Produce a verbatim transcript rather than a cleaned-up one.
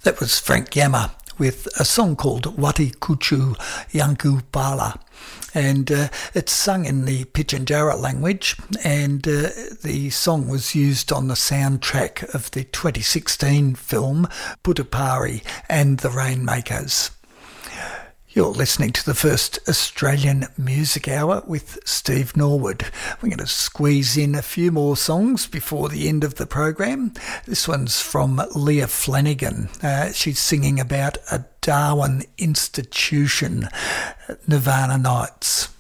That was Frank Yammer with a song called Wati Kuchu Yanku Pala. And uh, it's sung in the Pitjantjatjara language, and uh, the song was used on the soundtrack of the twenty sixteen film Putupari and the Rainmakers. You're listening to the first Australian Music Hour with Steve Norwood. We're going to squeeze in a few more songs before the end of the program. This one's from Leah Flanagan. Uh, she's singing about a Darwin institution, Nirvana Nights.